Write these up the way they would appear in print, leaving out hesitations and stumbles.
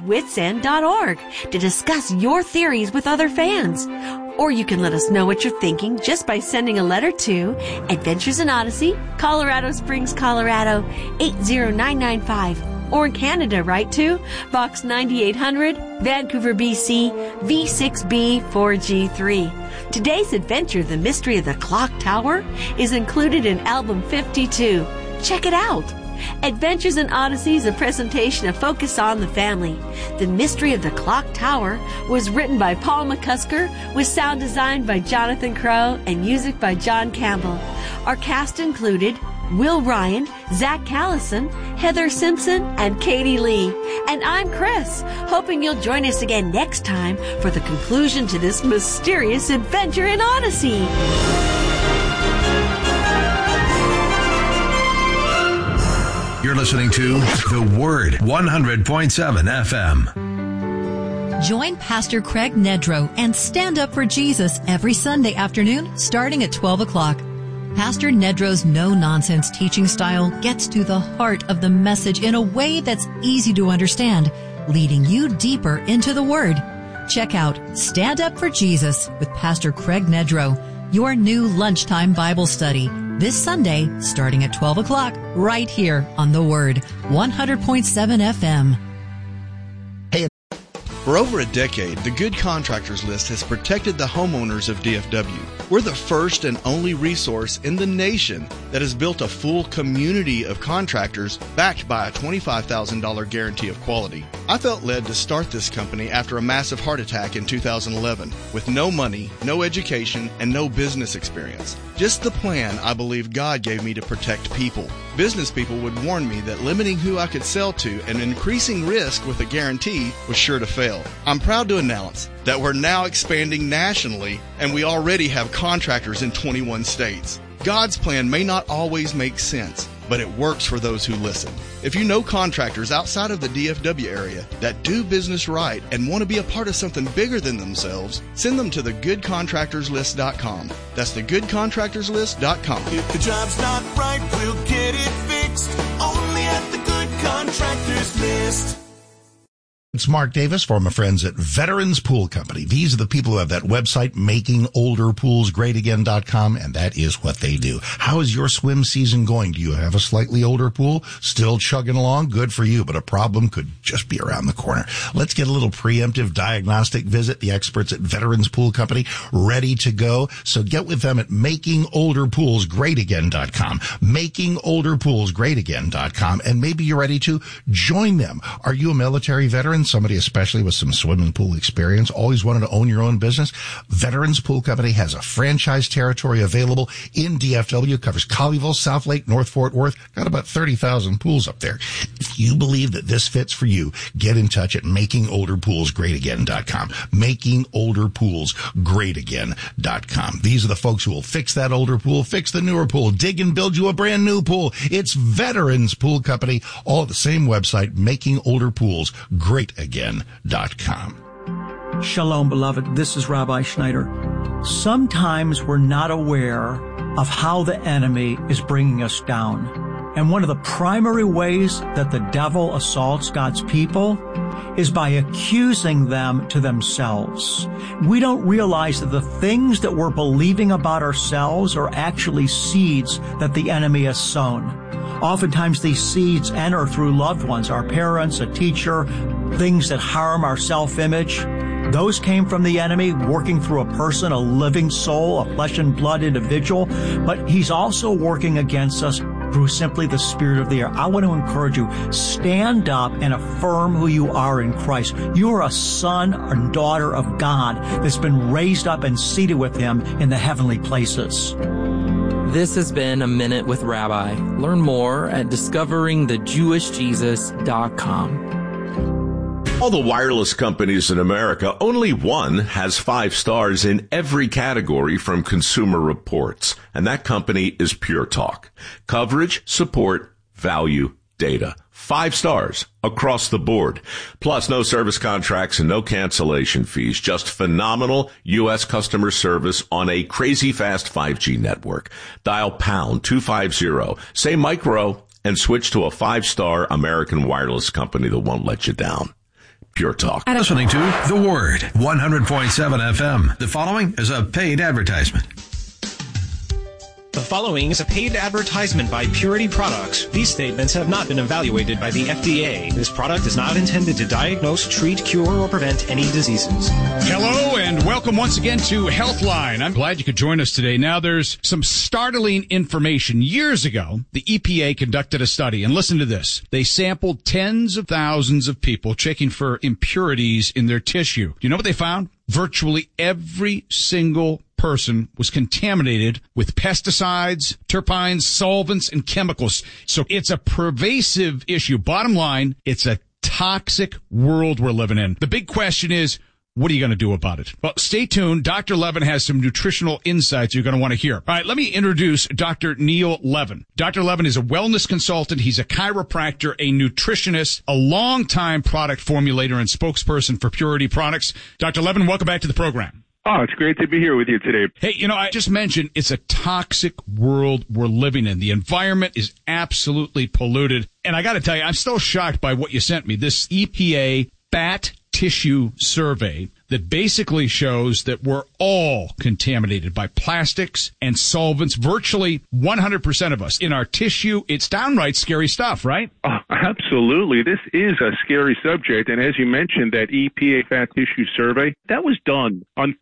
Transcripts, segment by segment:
witsend.org to discuss your theories with other fans. Or you can let us know what you're thinking just by sending a letter to Adventures in Odyssey, Colorado Springs, Colorado 80995. Or in Canada, write to Box 9800, Vancouver, BC, V6B4G3. Today's adventure, The Mystery of the Clock Tower, is included in Album 52. Check it out. Adventures in Odyssey is a presentation of Focus on the Family. The Mystery of the Clock Tower was written by Paul McCusker, with sound designed by Jonathan Crow and music by John Campbell. Our cast included Will Ryan, Zach Callison, Heather Simpson, and Katie Lee. And I'm Chris, hoping you'll join us again next time for the conclusion to this mysterious adventure in Odyssey. You're listening to The Word, 100.7 FM. Join Pastor Craig Nedrow and Stand Up for Jesus every Sunday afternoon starting at 12 o'clock. Pastor Nedrow's no-nonsense teaching style gets to the heart of the message in a way that's easy to understand, leading you deeper into the Word. Check out Stand Up for Jesus with Pastor Craig Nedrow, your new lunchtime Bible study, this Sunday starting at 12 o'clock right here on The Word, 100.7 FM. For over a decade, the Good Contractors List has protected the homeowners of DFW. We're the first and only resource in the nation that has built a full community of contractors backed by a $25,000 guarantee of quality. I felt led to start this company after a massive heart attack in 2011 with no money, no education, and no business experience. Just the plan I believe God gave me to protect people. Business people would warn me that limiting who I could sell to and increasing risk with a guarantee was sure to fail. I'm proud to announce that we're now expanding nationally, and we already have contractors in 21 states. God's plan may not always make sense, but it works for those who listen. If you know contractors outside of the DFW area that do business right and want to be a part of something bigger than themselves, send them to thegoodcontractorslist.com. That's thegoodcontractorslist.com. If the job's not right, we'll get it fixed. Only at the Good Contractors List. It's Mark Davis for my friends at Veterans Pool Company. These are the people who have that website, makingolderpoolsgreatagain.com, and that is what they do. How is your swim season going? Do you have a slightly older pool? Still chugging along? Good for you, but a problem could just be around the corner. Let's get a little preemptive diagnostic visit. The experts at Veterans Pool Company ready to go. So get with them at makingolderpoolsgreatagain.com, makingolderpoolsgreatagain.com, and maybe you're ready to join them. Are you a military veteran? Somebody especially with some swimming pool experience, always wanted to own your own business? Veterans Pool Company has a franchise territory available in DFW, covers Colleyville, South Lake, North Fort Worth, got about 30,000 pools up there. If you believe that this fits for you, get in touch at makingolderpoolsgreatagain.com, makingolderpoolsgreatagain.com. These are the folks who will fix that older pool, fix the newer pool, dig and build you a brand new pool. It's Veterans Pool Company, all at the same website, makingolderpoolsgreatagain.com. Shalom, beloved. This is Rabbi Schneider. Sometimes we're not aware of how the enemy is bringing us down. And one of the primary ways that the devil assaults God's people is by accusing them to themselves. We don't realize that the things that we're believing about ourselves are actually seeds that the enemy has sown. Oftentimes these seeds enter through loved ones, our parents, a teacher, things that harm our self-image. Those came from the enemy working through a person, a living soul, a flesh and blood individual. But he's also working against us through simply the spirit of the air. I want to encourage you, stand up and affirm who you are in Christ. You are a son or daughter of God that's been raised up and seated with him in the heavenly places. This has been A Minute with Rabbi. Learn more at discoveringthejewishjesus.com. All the wireless companies in America, only one has 5 stars in every category from Consumer Reports, and that company is Pure Talk. Coverage, support, value, data. 5 stars across the board. Plus, no service contracts and no cancellation fees. Just phenomenal U.S. customer service on a crazy fast 5G network. Dial pound 250, say micro, and switch to a 5-star American wireless company that won't let you down. Pure Talk. Listening to The Word, 100.7 FM. The following is a paid advertisement. The following is a paid advertisement by Purity Products. These statements have not been evaluated by the FDA. This product is not intended to diagnose, treat, cure, or prevent any diseases. Hello and welcome once again to Healthline. I'm glad you could join us today. Now, there's some startling information. Years ago, the EPA conducted a study, and listen to this. They sampled tens of thousands of people checking for impurities in their tissue. Do you know what they found? Virtually every single person was contaminated with pesticides, terpenes, solvents, and chemicals. So it's a pervasive issue. Bottom line, it's a toxic world we're living in. The big question is, what are you going to do about it? Well, stay tuned. Dr. Levin has some nutritional insights you're going to want to hear. All right, let me introduce Dr. Neil Levin. Dr. Levin is a wellness consultant. He's a chiropractor, a nutritionist, a longtime product formulator, and spokesperson for Purity Products. Dr. Levin, welcome back to the program. Oh, it's great to be here with you today. Hey, I just mentioned it's a toxic world we're living in. The environment is absolutely polluted. And I got to tell you, I'm still shocked by what you sent me. This EPA fat tissue survey that basically shows that we're all contaminated by plastics and solvents, virtually 100% of us. In our tissue, it's downright scary stuff, right? Oh, absolutely. This is a scary subject. And as you mentioned, that EPA fat tissue survey, that was done on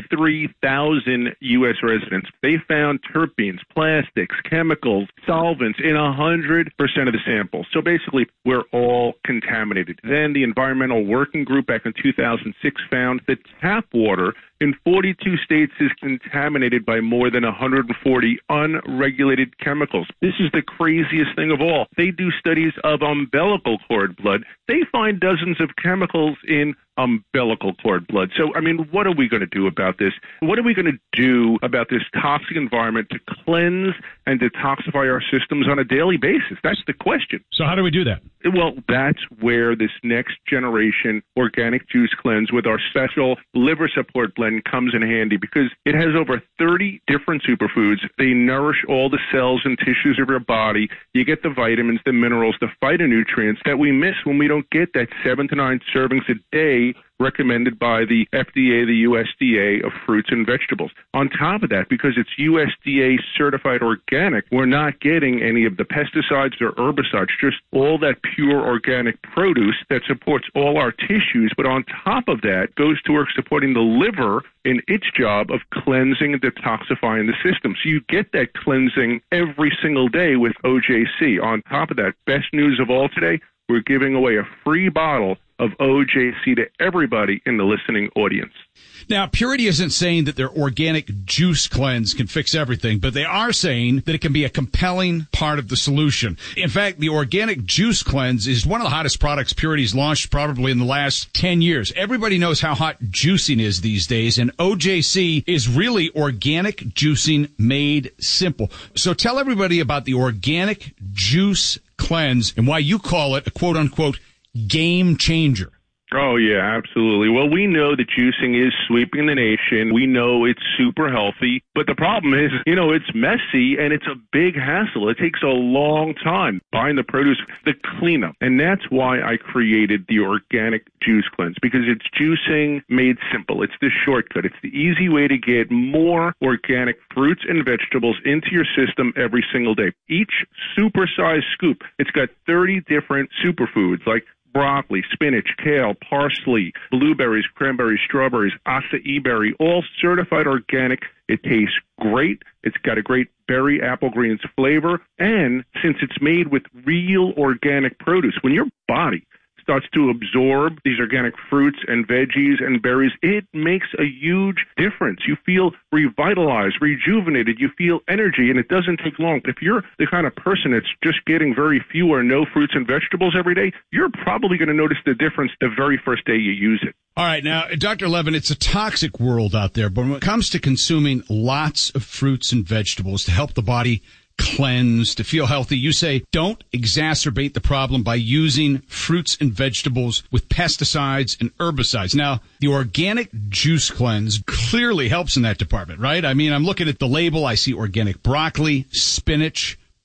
33,000 U.S. residents. They found terpenes, plastics, chemicals, solvents in 100% of the samples. So basically, we're all contaminated. Then the Environmental Working Group back in 2006 found that tap water in 42 states is contaminated by more than 140 unregulated chemicals. This is the craziest thing of all. They do studies of umbilical cord blood. They find dozens of chemicals in umbilical cord blood. So, what are we going to do about this? What are we going to do about this toxic environment to cleanse and detoxify our systems on a daily basis? That's the question. So how do we do that? Well, that's where this next generation organic juice cleanse with our special liver support blend comes in handy, because it has over 30 different superfoods. They nourish all the cells and tissues of your body. You get the vitamins, the minerals, the phytonutrients that we miss when we don't get that 7 to 9 servings a day recommended by the FDA, the USDA, of fruits and vegetables. On top of that, because it's USDA certified organic, we're not getting any of the pesticides or herbicides, just all that pure organic produce that supports all our tissues. But on top of that, goes to work supporting the liver in its job of cleansing and detoxifying the system. So you get that cleansing every single day with OJC. On top of that, best news of all today, we're giving away a free bottle of OJC to everybody in the listening audience. Now, Purity isn't saying that their organic juice cleanse can fix everything, but they are saying that it can be a compelling part of the solution. In fact, the organic juice cleanse is one of the hottest products Purity's launched probably in the last 10 years. Everybody knows how hot juicing is these days, and OJC is really organic juicing made simple. So tell everybody about the organic juice cleanse and why you call it a quote-unquote game changer. Oh, yeah, absolutely. Well, we know that juicing is sweeping the nation. We know it's super healthy. But the problem is, it's messy and it's a big hassle. It takes a long time buying the produce, the cleanup. And that's why I created the organic juice cleanse, because it's juicing made simple. It's the shortcut. It's the easy way to get more organic fruits and vegetables into your system every single day. Each supersized scoop, it's got 30 different superfoods like broccoli, spinach, kale, parsley, blueberries, cranberries, strawberries, acai berry, all certified organic. It tastes great. It's got a great berry apple greens flavor. And since it's made with real organic produce, when your body starts to absorb these organic fruits and veggies and berries, it makes a huge difference. You feel revitalized, rejuvenated, you feel energy, and it doesn't take long. But if you're the kind of person that's just getting very few or no fruits and vegetables every day, you're probably going to notice the difference the very first day you use it. All right. Now, Dr. Levin, it's a toxic world out there, but when it comes to consuming lots of fruits and vegetables to help the body cleanse, to feel healthy, you say don't exacerbate the problem by using fruits and vegetables with pesticides and herbicides. Now, the organic juice cleanse clearly helps in that department, right? I'm looking at the label. I see organic broccoli, spinach,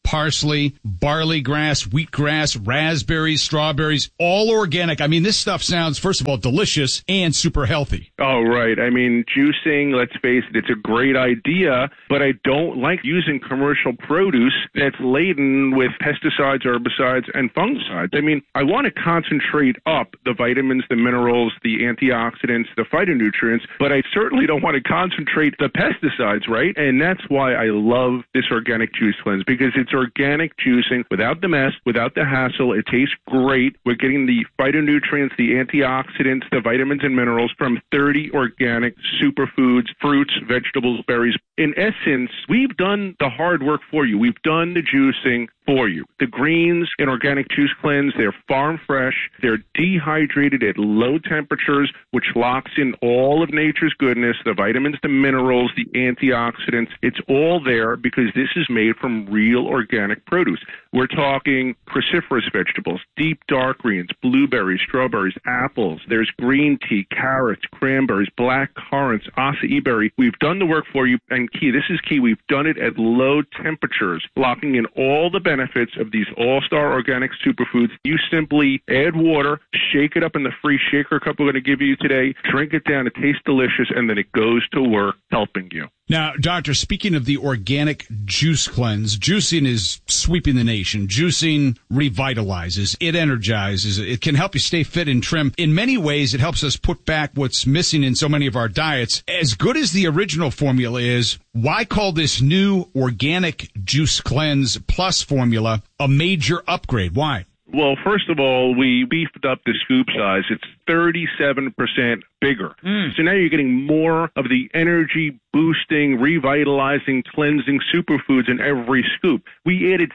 parsley, barley grass, wheatgrass, raspberries, strawberries, all organic. I mean, this stuff sounds, first of all, delicious and super healthy. Oh, right. I mean, juicing, let's face it, it's a great idea, but I don't like using commercial produce that's laden with pesticides, herbicides, and fungicides. I mean, I want to concentrate up the vitamins, the minerals, the antioxidants, the phytonutrients, but I certainly don't want to concentrate the pesticides, right? And that's why I love this organic juice cleanse, because it's organic juicing without the mess, without the hassle. It tastes great. We're getting the phytonutrients, the antioxidants, the vitamins and minerals from 30 organic superfoods, fruits, vegetables, berries. In essence, we've done the hard work for you. We've done the juicing for you. The greens in Organic Juice Cleanse, they're farm fresh. They're dehydrated at low temperatures, which locks in all of nature's goodness, the vitamins, the minerals, the antioxidants. It's all there because this is made from real organic produce. We're talking cruciferous vegetables, deep dark greens, blueberries, strawberries, apples. There's green tea, carrots, cranberries, black currants, acai berry. We've done the work for you, and key, this is key, we've done it at low temperatures, locking in all the benefits of these all-star organic superfoods. You simply add water, shake it up in the free shaker cup we're going to give you today, drink it down, it tastes delicious, and then it goes to work helping you. Now, Doctor, speaking of the Organic Juice Cleanse, juicing is sweeping the nation. Juicing revitalizes, it energizes, it can help you stay fit and trim. In many ways, it helps us put back what's missing in so many of our diets. As good as the original formula is, why call this new Organic Juice Cleanse Plus formula a major upgrade? Why? Well, first of all, we beefed up the scoop size. It's 37% bigger. So now you're getting more of the energy boosting, revitalizing, cleansing superfoods in every scoop. We added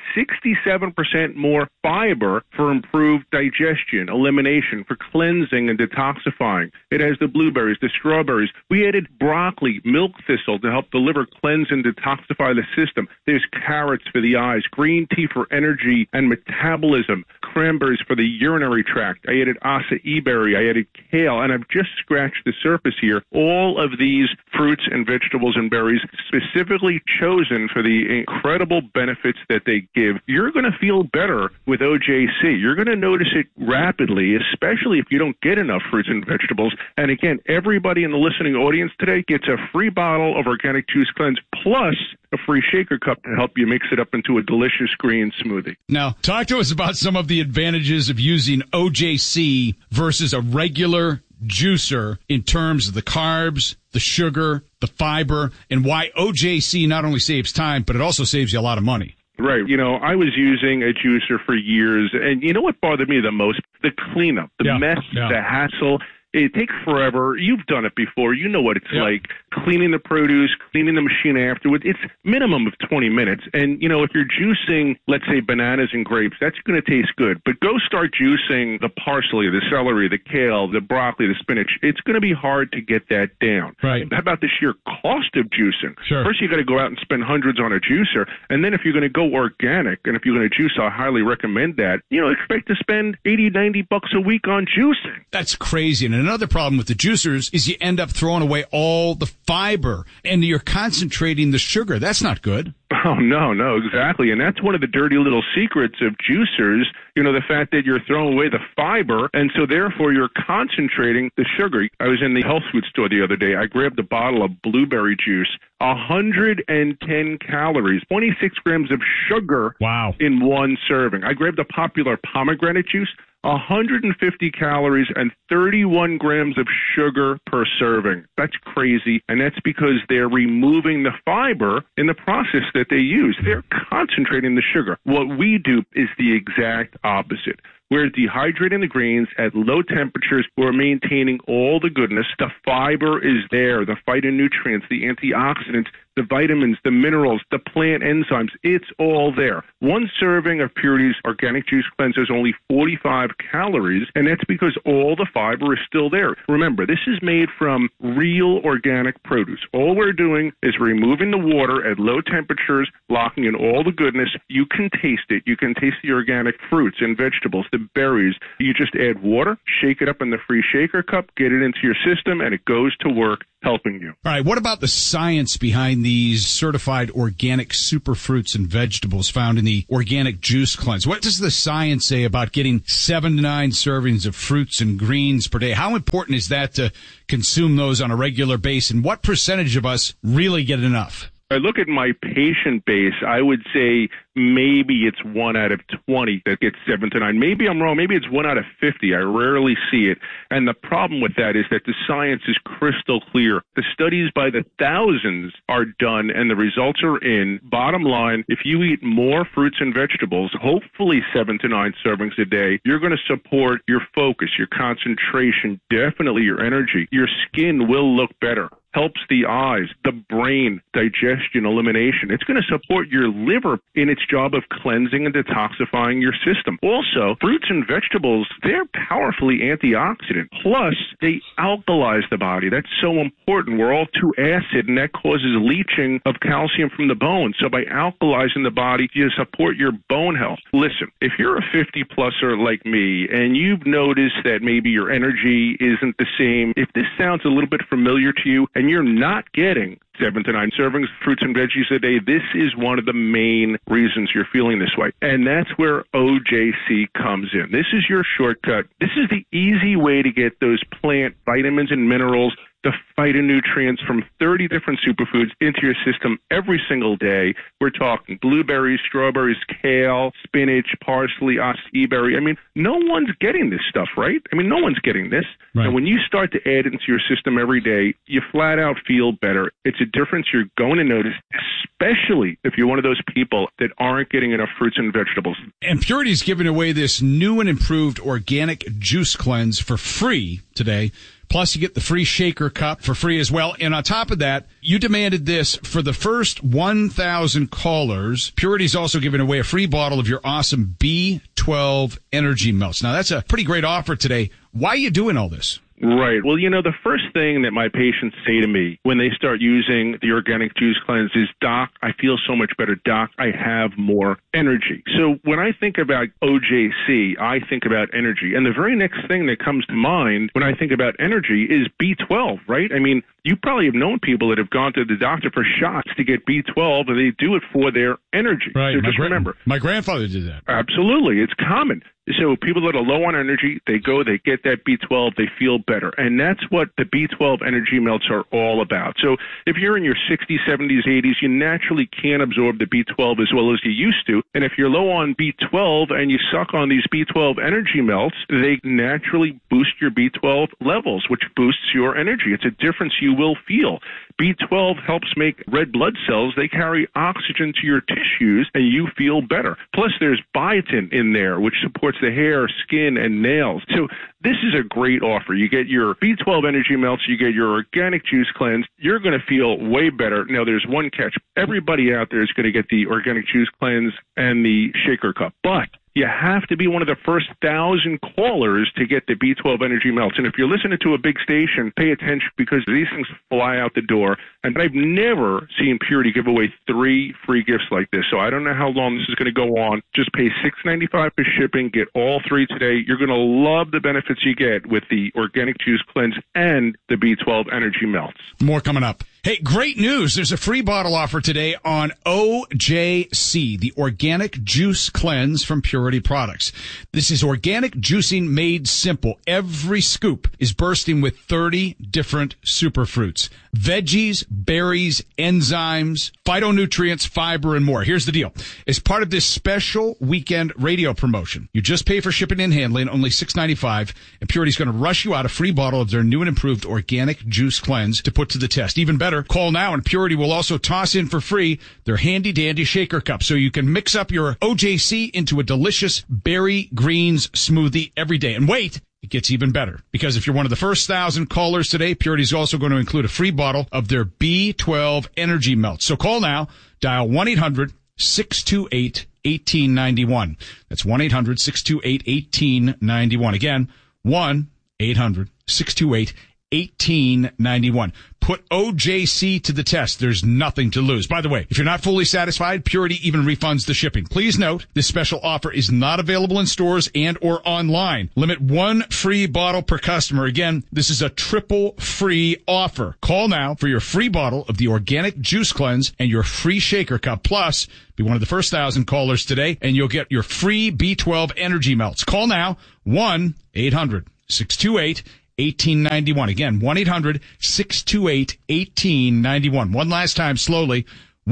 67% more fiber for improved digestion, elimination, for cleansing and detoxifying. It has the blueberries, the strawberries. We added broccoli, milk thistle to help deliver, cleanse, and detoxify the system. There's carrots for the eyes, green tea for energy and metabolism, cranberries for the urinary tract. I added acai berry, I added kale, and I've just scratched the surface here. All of these fruits and vegetables and berries specifically chosen for the incredible benefits that they give. You're going to feel better with OJC. You're going to notice it rapidly, especially if you don't get enough fruits and vegetables. And again, everybody in the listening audience today gets a free bottle of Organic Juice Cleanse plus a free shaker cup to help you mix it up into a delicious green smoothie. Now, talk to us about some of the advantages of using OJC versus a regular juicer in terms of the carbs, the sugar, the fiber, and why OJC not only saves time, but it also saves you a lot of money. Right. You know, I was using a juicer for years, and you know what bothered me the most? The cleanup, the mess, the hassle. It takes forever. You've done it before. You know what it's like. Cleaning the produce, cleaning the machine afterwards. It's minimum of 20 minutes. And, you know, if you're juicing, let's say, bananas and grapes, that's going to taste good. But go start juicing the parsley, the celery, the kale, the broccoli, the spinach. It's going to be hard to get that down. Right. How about the sheer cost of juicing? Sure. First, you got to go out and spend hundreds on a juicer. And then if you're going to go organic, and if you're going to juice, I highly recommend that. You know, expect to spend $80, $90 a week on juicing. That's crazy. And another problem with the juicers is you end up throwing away all the fiber and you're concentrating the sugar. That's not good. Oh, no, exactly. And that's one of the dirty little secrets of juicers, you know, the fact that you're throwing away the fiber, and so therefore you're concentrating the sugar. I was in the health food store the other day. I grabbed a bottle of blueberry juice, 110 calories, 26 grams of sugar in one serving. I grabbed a popular pomegranate juice, 150 calories and 31 grams of sugar per serving. That's crazy, and that's because they're removing the fiber in the process that they use. They're concentrating the sugar. What we do is the exact opposite. We're dehydrating the greens at low temperatures. We're maintaining all the goodness. The fiber is there, the phytonutrients, the antioxidants, the vitamins, the minerals, the plant enzymes. It's all there. One serving of Purity's Organic Juice Cleanse is only 45 calories, and that's because all the fiber is still there. Remember, this is made from real organic produce. All we're doing is removing the water at low temperatures, locking in all the goodness. You can taste it. You can taste the organic fruits and vegetables, the berries. You just add water, shake it up in the free shaker cup, get it into your system, and it goes to work helping you. All right, what about the science behind these certified organic super fruits and vegetables found in the Organic Juice Cleanse? What does the science say about getting 7 to 9 servings of fruits and greens per day? How important is that to consume those on a regular basis, and what percentage of us really get enough? I look at my patient base, I would say maybe it's 1 out of 20 that gets 7 to 9. Maybe I'm wrong. Maybe it's 1 out of 50. I rarely see it. And the problem with that is that the science is crystal clear. The studies by the thousands are done and the results are in. Bottom line, if you eat more fruits and vegetables, hopefully 7 to 9 servings a day, you're going to support your focus, your concentration, definitely your energy. Your skin will look better. Helps the eyes, the brain, digestion, elimination. It's going to support your liver in its job of cleansing and detoxifying your system. Also, fruits and vegetables, they're powerfully antioxidant. Plus, they alkalize the body. That's so important. We're all too acid, and that causes leaching of calcium from the bone. So by alkalizing the body, you support your bone health. Listen, if you're a 50-pluser like me, and you've noticed that maybe your energy isn't the same, if this sounds a little bit familiar to you, and you're not getting 7 to 9 servings of fruits and veggies a day, this is one of the main reasons you're feeling this way. And that's where OJC comes in. This is your shortcut. This is the easy way to get those plant vitamins and minerals, the phytonutrients from 30 different superfoods into your system every single day. We're talking blueberries, strawberries, kale, spinach, parsley, acai. I mean, no one's getting this stuff, right? I mean, no one's getting this. Right. And when you start to add it into your system every day, you flat out feel better. It's a difference you're going to notice, especially if you're one of those people that aren't getting enough fruits and vegetables. And Purity's giving away this new and improved Organic Juice Cleanse for free today. Plus, you get the free shaker cup for free as well. And on top of that, you demanded this for the first 1,000 callers. Purity's also giving away a free bottle of your awesome B12 energy melts. Now, that's a pretty great offer today. Why are you doing all this? Right. Well, the first thing that my patients say to me when they start using the Organic Juice Cleanse is, Doc, I feel so much better. Doc, I have more energy. So when I think about OJC, I think about energy. And the very next thing that comes to mind when I think about energy is B12, right? I mean, you probably have known people that have gone to the doctor for shots to get B12, and they do it for their energy. Right. So just remember. My grandfather did that. Absolutely. It's common. So people that are low on energy, they go, they get that B12, they feel better. And that's what the B12 energy melts are all about. So if you're in your 60s, 70s, 80s, you naturally can't absorb the B12 as well as you used to. And if you're low on B12 and you suck on these B12 energy melts, they naturally boost your B12 levels, which boosts your energy. It's a difference you will feel. B12 helps make red blood cells. They carry oxygen to your tissues, and you feel better. Plus, there's biotin in there, which supports the hair, skin, and nails. So this is a great offer. You get your B12 energy melts, you get your Organic Juice Cleanse. You're going to feel way better. Now, there's one catch. Everybody out there is going to get the Organic Juice Cleanse and the shaker cup. But you have to be one of the first 1,000 callers to get the B12 energy melts. And if you're listening to a big station, pay attention because these things fly out the door. And I've never seen Purity give away 3 free gifts like this. So I don't know how long this is going to go on. Just pay $6.95 for shipping. Get all 3 today. You're going to love the benefits you get with the Organic Juice Cleanse and the B12 energy melts. More coming up. Hey, great news. There's a free bottle offer today on OJC, the Organic Juice Cleanse from Purity Products. This is organic juicing made simple. Every scoop is bursting with 30 different superfruits, veggies, berries, enzymes, phytonutrients, fiber, and more. Here's the deal. As part of this special weekend radio promotion, you just pay for shipping and handling, only $6.95, and Purity's going to rush you out a free bottle of their new and improved Organic Juice Cleanse to put to the test. Even better, call now and Purity will also toss in for free their handy dandy shaker cup so you can mix up your OJC into a delicious berry greens smoothie every day. And wait, it gets even better because if you're one of the first 1,000 callers today, Purity's also going to include a free bottle of their B12 energy melts. So call now, dial 1-800-628-1891. That's 1-800-628-1891. Again, 1-800-628-1891. Put Put OJC to the test. There's nothing to lose. By the way, if you're not fully satisfied, Purity even refunds the shipping. Please note, this special offer is not available in stores and or online. Limit 1 free bottle per customer. Again, this is a triple free offer. Call now for your free bottle of the Organic Juice Cleanse and your free shaker cup. Plus, be one of the first 1,000 callers today, and you'll get your free B12 energy melts. Call now, 1-800-628-1891. Again, 1-800-628-1891. One last time, slowly,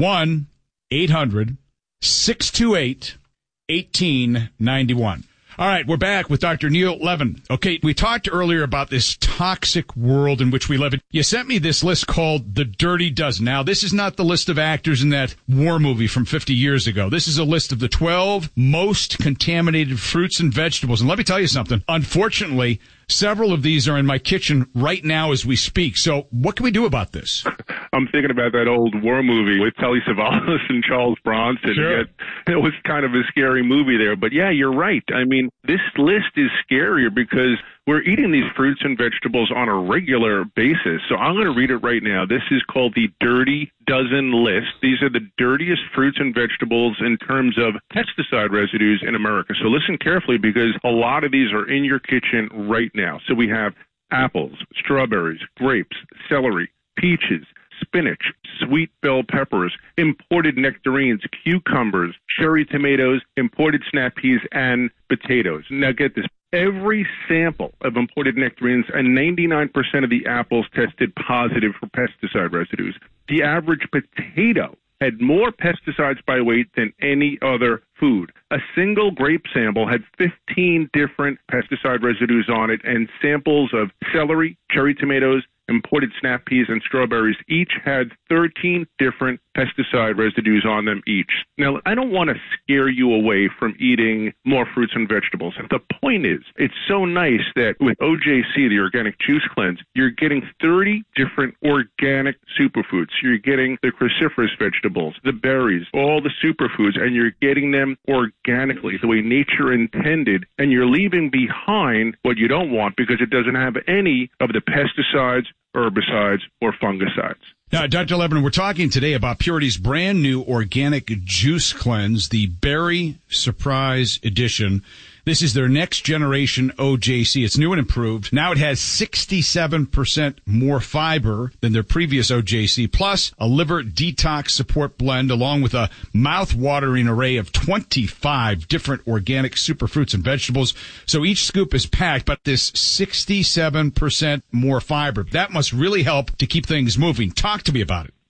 1-800-628-1891. All right, we're back with Dr. Neil Levin. Okay, we talked earlier about this toxic world in which we live in. You sent me this list called The Dirty Dozen. Now, this is not the list of actors in that war movie from 50 years ago. This is a list of the 12 most contaminated fruits and vegetables. And let me tell you something. Unfortunately, several of these are in my kitchen right now as we speak. So what can we do about this? I'm thinking about that old war movie with Telly Savalas and Charles Bronson. Sure. It was kind of a scary movie there. But yeah, you're right. I mean, this list is scarier because we're eating these fruits and vegetables on a regular basis. So I'm going to read it right now. This is called the Dirty Dozen List. These are the dirtiest fruits and vegetables in terms of pesticide residues in America. So listen carefully because a lot of these are in your kitchen right now. So we have apples, strawberries, grapes, celery, peaches, spinach, sweet bell peppers, imported nectarines, cucumbers, cherry tomatoes, imported snap peas, and potatoes. Now get this. Every sample of imported nectarines and 99% of the apples tested positive for pesticide residues. The average potato had more pesticides by weight than any other food. A single grape sample had 15 different pesticide residues on it, and samples of celery, cherry tomatoes, imported snap peas, and strawberries each had 13 different pesticide residues on them each. Now, I don't want to scare you away from eating more fruits and vegetables. The point is, it's so nice that with OJC, the Organic Juice Cleanse, you're getting 30 different organic superfoods. You're getting the cruciferous vegetables, the berries, all the superfoods, and you're getting them organically, the way nature intended, and you're leaving behind what you don't want because it doesn't have any of the pesticides, herbicides, or fungicides. Now, Dr. Levin, we're talking today about Purity's brand new Organic Juice Cleanse, the Berry Surprise Edition. This is their next generation OJC. It's new and improved. Now it has 67% more fiber than their previous OJC, plus a liver detox support blend, along with a mouth-watering array of 25 different organic superfruits and vegetables. So each scoop is packed, but this 67% more fiber, that must really help to keep things moving. Talk to me about it.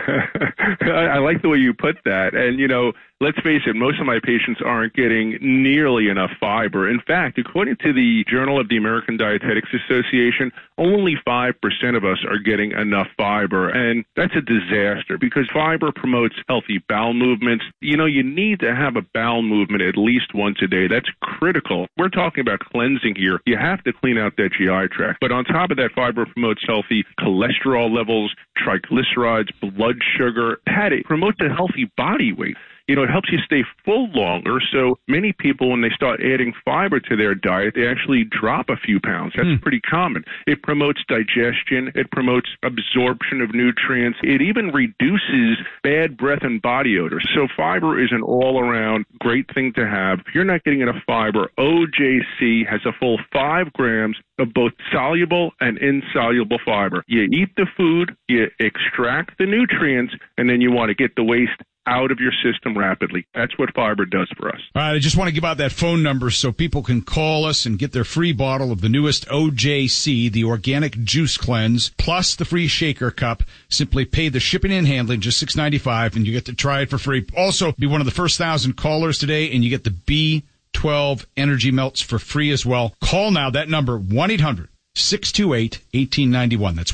I like the way you put that. And, you know, let's face it, most of my patients aren't getting nearly enough fiber. In fact, according to the Journal of the American Dietetics Association, only 5% of us are getting enough fiber. And that's a disaster because fiber promotes healthy bowel movements. You know, you need to have a bowel movement at least once a day. That's critical. We're talking about cleansing here. You have to clean out that GI tract. But on top of that, fiber promotes healthy cholesterol levels, triglycerides, blood sugar. It promotes a healthy body weight. You know, it helps you stay full longer. So many people, when they start adding fiber to their diet, they actually drop a few pounds. That's pretty common. It promotes digestion. It promotes absorption of nutrients. It even reduces bad breath and body odor. So fiber is an all-around great thing to have. If you're not getting enough fiber, OJC has a full 5 grams of both soluble and insoluble fiber. You eat the food, you extract the nutrients, and then you want to get the waste out of your system rapidly. That's what fiber does for us. All right, I just want to give out that phone number so people can call us and get their free bottle of the newest OJC, the Organic Juice Cleanse, plus the free shaker cup. Simply pay the shipping and handling, just $6.95, and you get to try it for free. Also, be one of the first 1,000 callers today, and you get the B12 energy melts for free as well. Call now, that number, 1-800-628-1891. That's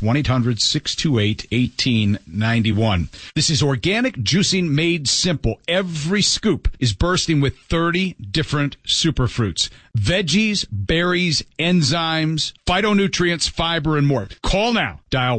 1-800-628-1891. This is organic juicing made simple. Every scoop is bursting with 30 different superfruits, veggies, berries, enzymes, phytonutrients, fiber, and more. Call now. Dial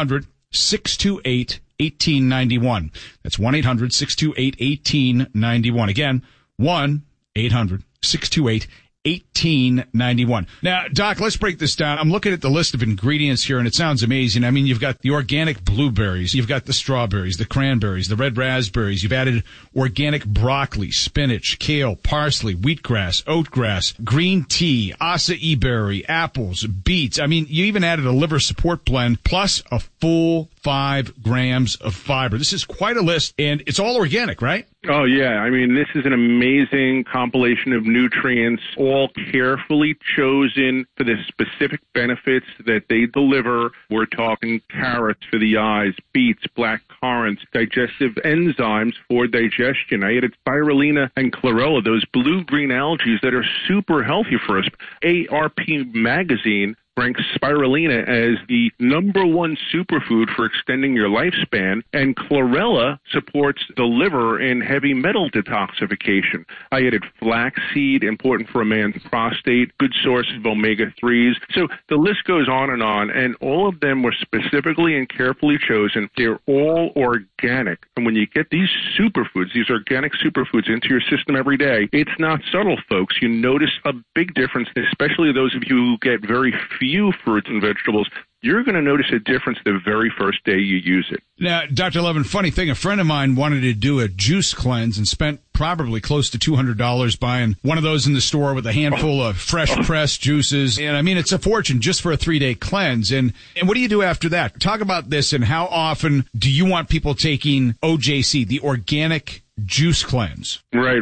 1-800-628-1891. That's 1-800-628-1891. Again, 1-800-628-1891. $18.91. Now, Doc, let's break this down. I'm looking at the list of ingredients here, and it sounds amazing. I mean, you've got the organic blueberries, you've got the strawberries, the cranberries, the red raspberries. You've added organic broccoli, spinach, kale, parsley, wheatgrass, oatgrass, green tea, acai berry, apples, beets. I mean, you even added a liver support blend, plus a full 5 grams of fiber. This is quite a list, and it's all organic, right? Oh, yeah. I mean, this is an amazing compilation of nutrients, all carefully chosen for the specific benefits that they deliver. We're talking carrots for the eyes, beets, black currants, digestive enzymes for digestion. I added spirulina and chlorella, those blue-green algae that are super healthy for us. AARP magazine ranks spirulina as the #1 superfood for extending your lifespan, and chlorella supports the liver in heavy metal detoxification. I added flaxseed, important for a man's prostate, good source of omega-3s. So the list goes on, and all of them were specifically and carefully chosen. They're all organic. And when you get these superfoods, these organic superfoods into your system every day, it's not subtle, folks. You notice a big difference, especially those of you who get very few fruits and vegetables. You're going to notice a difference the very first day you use it. Now, Dr. Levin, funny thing, a friend of mine wanted to do a juice cleanse and spent probably close to $200 buying one of those in the store with a handful of fresh pressed juices. And I mean, it's a fortune just for a 3-day cleanse. And what do you do after that? Talk about this, and how often do you want people taking OJC, the organic juice cleanse? Right.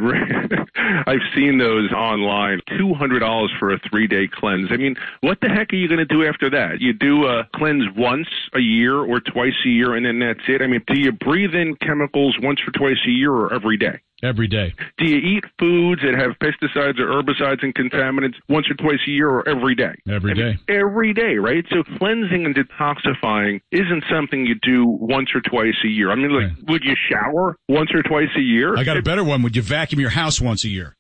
I've seen those online. $200 for a 3-day cleanse. I mean, what the heck are you going to do after that? You do a cleanse once a year or twice a year, and then that's it? I mean, do you breathe in chemicals once or twice a year or every day? Every day. Do you eat foods that have pesticides or herbicides and contaminants once or twice a year or every day? Every day. Every day, right? So cleansing and detoxifying isn't something you do once or twice a year. I mean, like, would you shower once or twice a year? I got a better one. Would you vacuum your house once a year?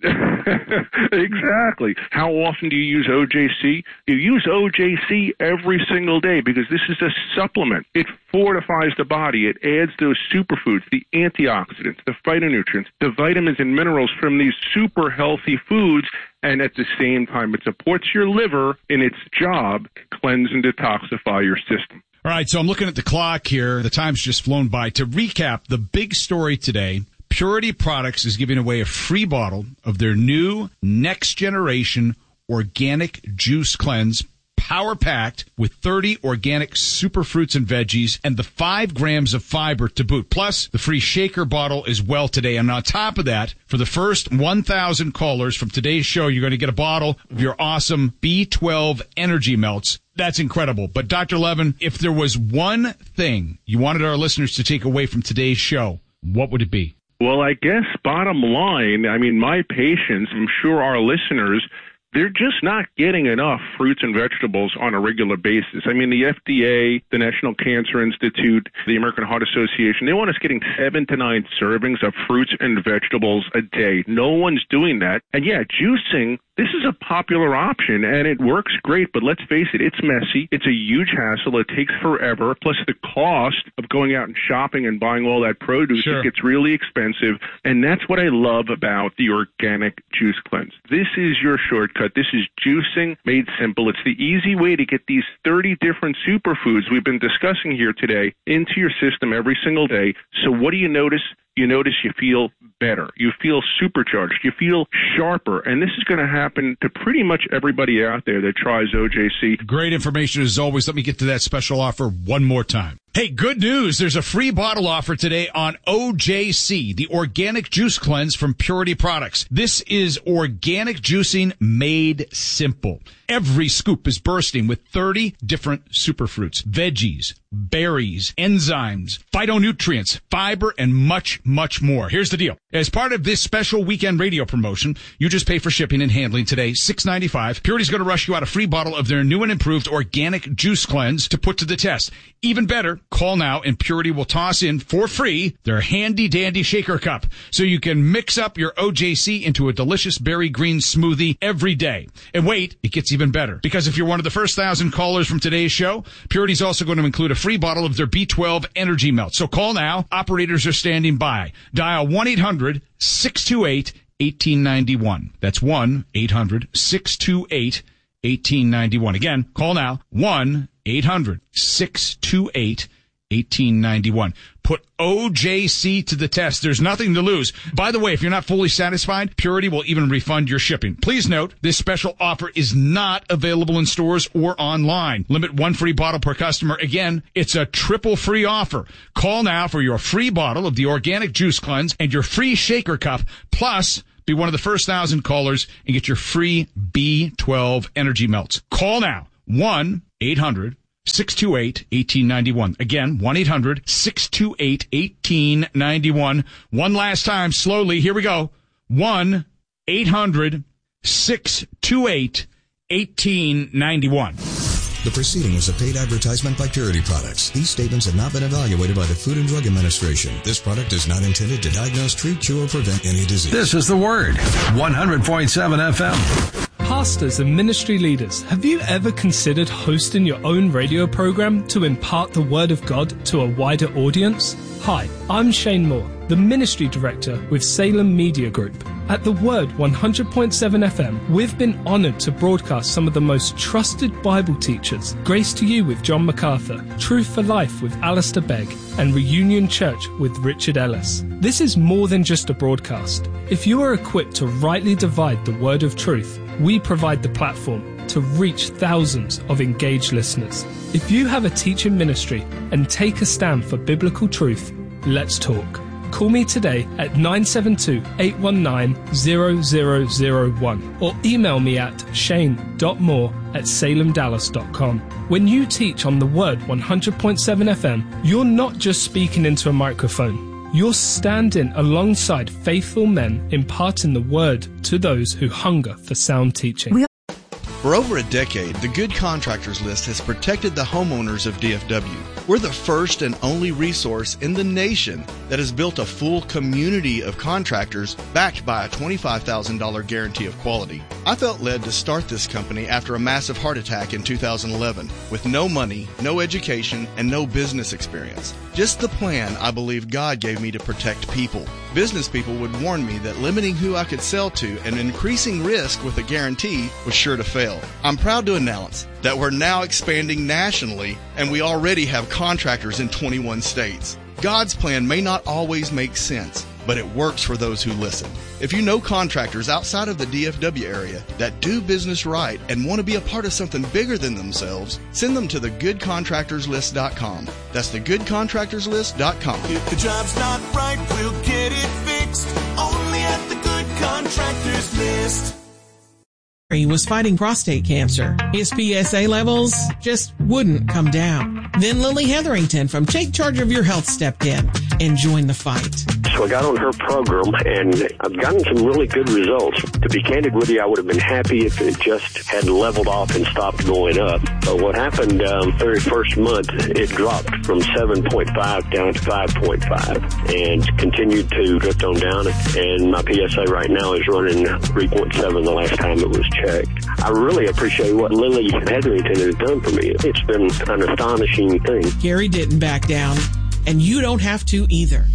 Exactly. How often do you use OJC? You use OJC every single day because this is a supplement. It fortifies the body. It adds those superfoods, the antioxidants, the phytonutrients, the vitamins and minerals from these super healthy foods, and at the same time, it supports your liver in its job to cleanse and detoxify your system. All right, so I'm looking at the clock here. The time's just flown by. To recap, the big story today, Purity Products is giving away a free bottle of their new next-generation organic juice cleanse, power-packed with 30 organic superfruits and veggies and the 5 grams of fiber to boot, plus the free shaker bottle as well today. And on top of that, for the first 1,000 callers from today's show, you're going to get a bottle of your awesome B12 Energy Melts. That's incredible. But Dr. Levin, if there was one thing you wanted our listeners to take away from today's show, what would it be? Well, I guess bottom line, I mean, my patients, I'm sure our listeners, they're just not getting enough fruits and vegetables on a regular basis. I mean, the FDA, the National Cancer Institute, the American Heart Association, they want us getting 7 to 9 servings of fruits and vegetables a day. No one's doing that. And yeah, juicing, this is a popular option, and it works great, but let's face it, it's messy. It's a huge hassle. It takes forever. Plus, the cost of going out and shopping and buying all that produce, It gets really expensive, and that's what I love about the organic juice cleanse. This is your shortcut. This is juicing made simple. It's the easy way to get these 30 different superfoods we've been discussing here today into your system every single day. So what do you notice? You notice you feel better. You feel supercharged. You feel sharper. And this is going to happen to pretty much everybody out there that tries OJC. Great information as always. Let me get to that special offer one more time. Hey, good news. There's a free bottle offer today on OJC, the organic juice cleanse from Purity Products. This is organic juicing made simple. Every scoop is bursting with 30 different superfruits, veggies, berries, enzymes, phytonutrients, fiber, and much, much more. Here's the deal. As part of this special weekend radio promotion, you just pay for shipping and handling today, $6.95. Purity's going to rush you out a free bottle of their new and improved organic juice cleanse to put to the test. Even better, call now and Purity will toss in for free their handy-dandy shaker cup so you can mix up your OJC into a delicious berry green smoothie every day. And wait, it gets even better, because if you're one of the first 1,000 callers from today's show, Purity's also going to include a free bottle of their B12 Energy Melt. So call now. Operators are standing by. Dial 1-800-628 1-800-628-1891. That's 1-800-628-1891. Again, call now, 1-800-628-1891. Put OJC to the test. There's nothing to lose. By the way, if you're not fully satisfied, Purity will even refund your shipping. Please note, this special offer is not available in stores or online. Limit one free bottle per customer. Again, it's a triple free offer. Call now for your free bottle of the Organic Juice Cleanse and your free shaker cup. Plus, be one of the first 1,000 callers and get your free B12 energy melts. Call now. 1-800-628-1891. Again, 1-800-628-1891. One last time, slowly. Here we go. 1-800-628-1891. The preceding was a paid advertisement by Purity Products. These statements have not been evaluated by the Food and Drug Administration. This product is not intended to diagnose, treat, cure, or prevent any disease. This is The Word, 100.7 FM. Pastors and ministry leaders, have you ever considered hosting your own radio program to impart the Word of God to a wider audience? Hi, I'm Shane Moore, the Ministry Director with Salem Media Group. At The Word 100.7 FM, we've been honored to broadcast some of the most trusted Bible teachers. Grace to You with John MacArthur, Truth for Life with Alistair Begg, and Reunion Church with Richard Ellis. This is more than just a broadcast. If you are equipped to rightly divide the word of truth, we provide the platform to reach thousands of engaged listeners. If you have a teaching ministry and take a stand for biblical truth, let's talk. Call me today at 972-819-0001 or email me at shane.moore@salemdallas.com. When you teach on the Word 100.7 FM, you're not just speaking into a microphone. You're standing alongside faithful men imparting the Word to those who hunger for sound teaching. For over a decade, the Good Contractors List has protected the homeowners of DFW. We're the first and only resource in the nation that has built a full community of contractors backed by a $25,000 guarantee of quality. I felt led to start this company after a massive heart attack in 2011 with no money, no education, and no business experience. Just the plan I believe God gave me to protect people. Business people would warn me that limiting who I could sell to and increasing risk with a guarantee was sure to fail. I'm proud to announce that we're now expanding nationally, and we already have contractors in 21 states. God's plan may not always make sense, but it works for those who listen. If you know contractors outside of the DFW area that do business right and want to be a part of something bigger than themselves, send them to thegoodcontractorslist.com. That's thegoodcontractorslist.com. If the job's not right, we'll get it fixed. Only at the Good Contractors List. He was fighting prostate cancer. His PSA levels just wouldn't come down. Then Lily Hetherington from Take Charge of Your Health stepped in and joined the fight. So I got on her program, and I've gotten some really good results. To be candid with you, I would have been happy if it just had leveled off and stopped going up. But what happened very first month, it dropped from 7.5 down to 5.5 and continued to drift on down. And my PSA right now is running 3.7 the last time it was checked. I really appreciate what Lily Hetherington has done for me. It's been an astonishing thing. Gary didn't back down, and you don't have to either.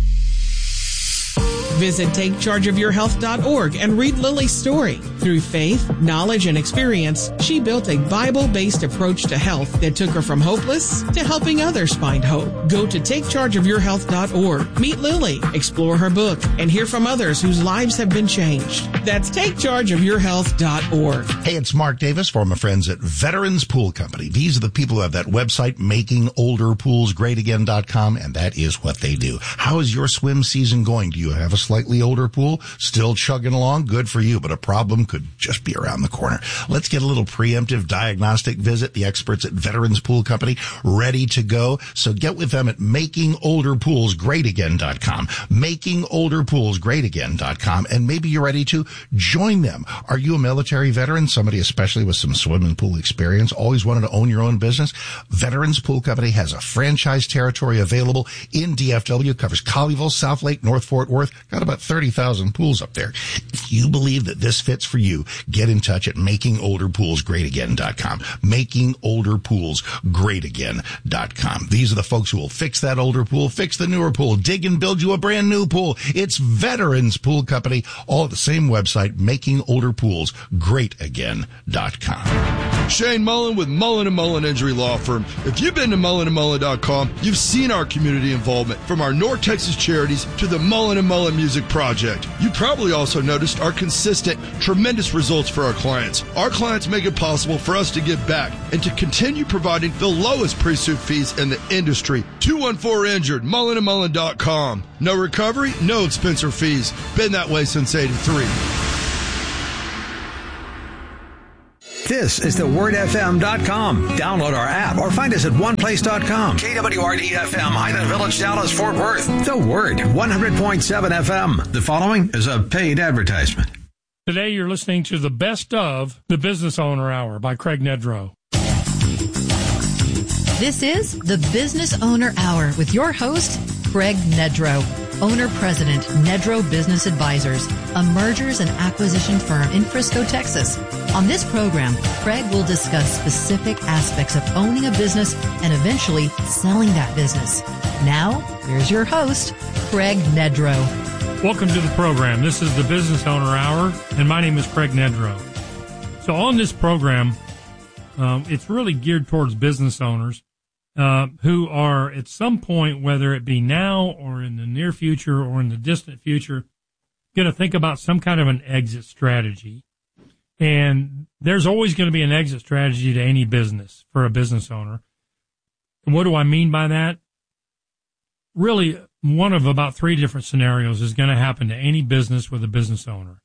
Visit TakeChargeOfYourHealth.org and read Lily's story. Through faith, knowledge, and experience, she built a Bible-based approach to health that took her from hopeless to helping others find hope. Go to TakeChargeOfYourHealth.org, meet Lily, explore her book, and hear from others whose lives have been changed. That's TakeChargeOfYourHealth.org. Hey, it's Mark Davis for my friends at Veterans Pool Company. These are the people who have that website, MakingOlderPoolsGreatAgain.com, and that is what they do. How is your swim season going? Do you have a slightly older pool? Still chugging along? Good for you, but a problem could just be around the corner. Let's get a little preemptive diagnostic visit. The experts at Veterans Pool Company ready to go. So get with them at MakingOlderPoolsGreatAgain.com. MakingOlderPoolsGreatAgain.com. And maybe you're ready to join them. Are you a military veteran? Somebody especially with some swimming pool experience? Always wanted to own your own business? Veterans Pool Company has a franchise territory available in DFW. Covers Colleyville, South Lake, North Fort Worth. Got about 30,000 pools up there. If you believe that this fits for for you, get in touch at makingolderpoolsgreatagain.com. Makingolderpoolsgreatagain.com. These are the folks who will fix that older pool, fix the newer pool, dig and build you a brand new pool. It's Veterans Pool Company, all at the same website, makingolderpoolsgreatagain.com. Shane Mullen with Mullen & Mullen Injury Law Firm. If you've been to mullenandmullen.com, you've seen our community involvement, from our North Texas charities to the Mullen & Mullen Music Project. You probably also noticed our consistent, tremendous results for our clients. Our clients make it possible for us to give back and to continue providing the lowest pre-suit fees in the industry. 214-INJURED, mullenandmullen.com. No recovery, no expense or fees. Been that way since 83. This is thewordfm.com. Download our app or find us at oneplace.com. KWRD-FM, Highland Village, Dallas, Fort Worth. The Word, 100.7 FM. The following is a paid advertisement. Today you're listening to the best of the Business Owner Hour by Craig Nedrow. This is the Business Owner Hour with your host, Craig Nedrow, owner-president, Nedrow Business Advisors, a mergers and acquisition firm in Frisco, Texas. On this program, Craig will discuss specific aspects of owning a business and eventually selling that business. Now, here's your host, Craig Nedrow. Welcome to the program. This is the Business Owner Hour, and my name is Craig Nedrow. So on this program, it's really geared towards business owners who are at some point, whether it be now or in the near future or in the distant future, going to think about some kind of an exit strategy. And there's always going to be an exit strategy to any business for a business owner. And what do I mean by that? Really, one of about 3 different scenarios is going to happen to any business with a business owner.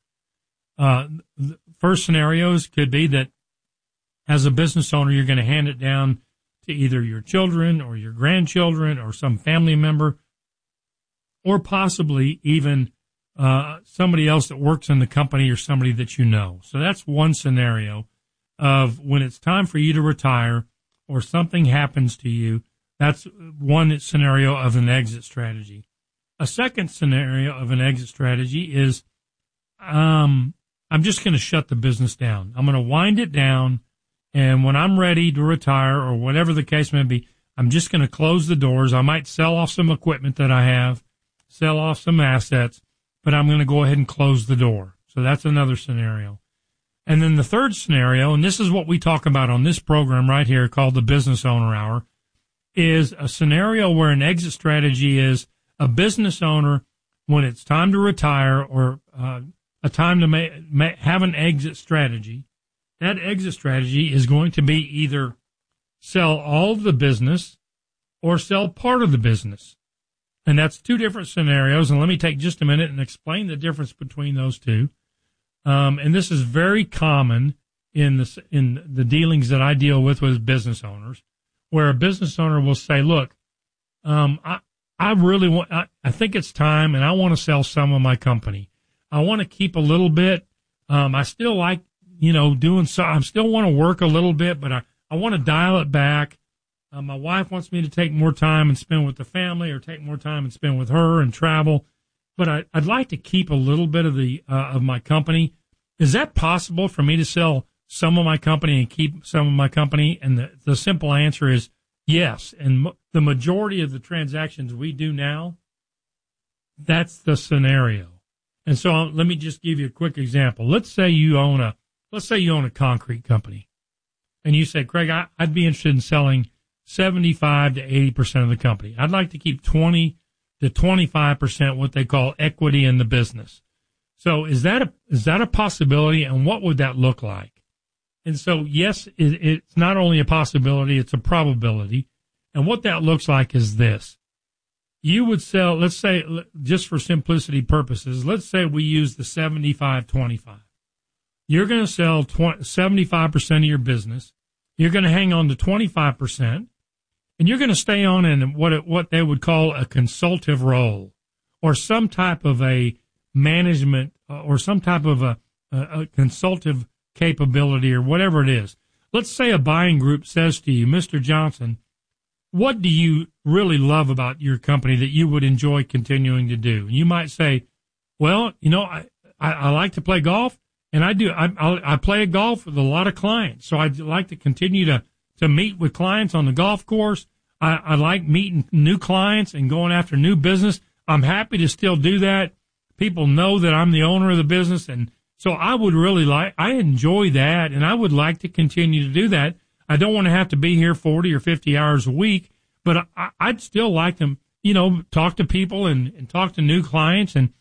The first scenarios could be that as a business owner, you're going to hand it down to either your children or your grandchildren or some family member, or possibly even somebody else that works in the company or somebody that you know. So that's one scenario of when it's time for you to retire or something happens to you. That's one scenario of an exit strategy. A second scenario of an exit strategy is I'm just going to shut the business down. I'm going to wind it down, and when I'm ready to retire or whatever the case may be, I'm just going to close the doors. I might sell off some equipment that I have, sell off some assets, but I'm going to go ahead and close the door. So that's another scenario. And then the third scenario, and this is what we talk about on this program right here called the Business Owner Hour, is a scenario where an exit strategy is a business owner, when it's time to retire or a time to have an exit strategy, that exit strategy is going to be either sell all of the business or sell part of the business. And that's 2 different scenarios, and let me take just a minute and explain the difference between those two. And this is very common in the dealings that I deal with business owners, where a business owner will say, look, I think it's time, and I want to sell some of my company. I want to keep a little bit. I still like, doing so. I still want to work a little bit, but I want to dial it back. My wife wants me to take more time and spend with the family, or take more time and spend with her and travel. But I'd like to keep a little bit of of my company. Is that possible for me to sell some of my company and keep some of my company? And the simple answer is yes. And the majority of the transactions we do now, that's the scenario. And so let me just give you a quick example. Let's say you own a concrete company, and you say, Craig, I'd be interested in selling 75 to 80% of the company. I'd like to keep 20 to 25% what they call equity in the business. So is that a possibility, and what would that look like? And so, yes, it's not only a possibility, it's a probability. And what that looks like is this. You would sell, let's say, just for simplicity purposes, let's say we use the 75-25. You're going to sell 75% of your business. You're going to hang on to 25%. And you're going to stay on in what they would call a consultative role, or some type of a management, or some type of a consultative capability, or whatever it is. Let's say a buying group says to you, Mr. Johnson, what do you really love about your company that you would enjoy continuing to do? You might say, well, I like to play golf, And I play golf with a lot of clients. So I'd like to continue to meet with clients on the golf course. I like meeting new clients and going after new business. I'm happy to still do that. People know that I'm the owner of the business. And so I enjoy that, and I would like to continue to do that. I don't want to have to be here 40 or 50 hours a week, but I'd still like to, talk to people and talk to new clients and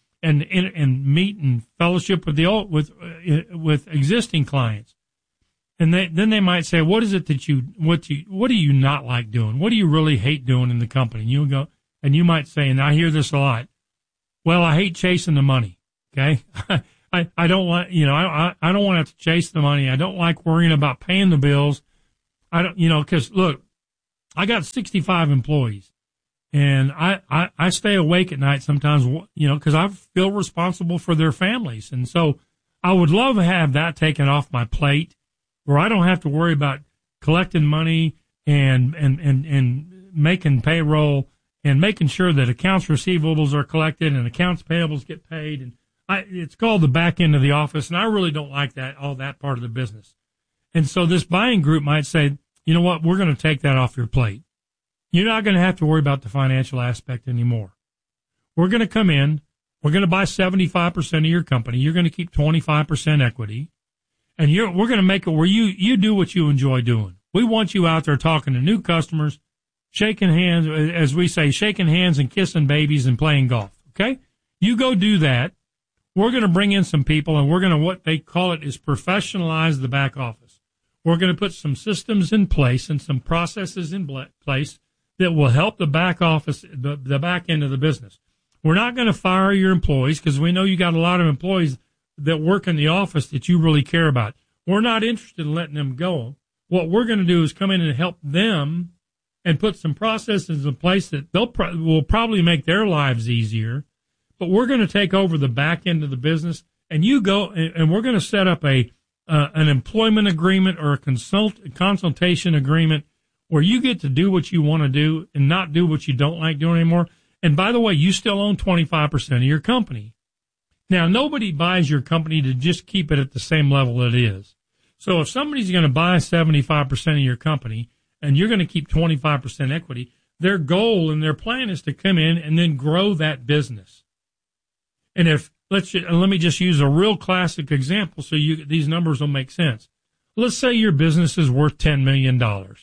meet and fellowship with existing clients. And then they might say, what is it that what do you not like doing? What do you really hate doing in the company? And you'll go, and you might say, and I hear this a lot, well, I hate chasing the money. Okay. I don't want, I don't want to have to chase the money. I don't like worrying about paying the bills. I don't, cause look, I got 65 employees and I stay awake at night sometimes, cause I feel responsible for their families. And so I would love to have that taken off my plate, where I don't have to worry about collecting money and making payroll and making sure that accounts receivables are collected and accounts payables get paid. And it's called the back end of the office, and I really don't like all that part of the business. And so this buying group might say, you know what, we're going to take that off your plate. You're not going to have to worry about the financial aspect anymore. We're going to come in, we're going to buy 75% of your company. You're going to keep 25% equity. And we're going to make it where you do what you enjoy doing. We want you out there talking to new customers, shaking hands, as we say, shaking hands and kissing babies and playing golf. Okay? You go do that. We're going to bring in some people, and we're going to, what they call it is professionalize the back office. We're going to put some systems in place and some processes in place that will help the back office, the back end of the business. We're not going to fire your employees, because we know you got a lot of employees that work in the office that you really care about. We're not interested in letting them go. What we're going to do is come in and help them and put some processes in place that will probably make their lives easier. But we're going to take over the back end of the business, and you go, and we're going to set up an employment agreement or a consultation agreement where you get to do what you want to do and not do what you don't like doing anymore. And by the way, you still own 25% of your company. Now, nobody buys your company to just keep it at the same level it is. So if somebody's going to buy 75% of your company and you're going to keep 25% equity, their goal and their plan is to come in and then grow that business. And let me just use a real classic example so these numbers will make sense. Let's say your business is worth $10 million.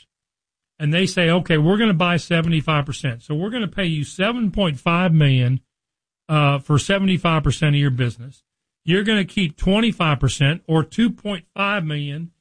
And they say, okay, we're going to buy 75%. So we're going to pay you $7.5 million for 75% of your business. You're going to keep 25% or $2.5 million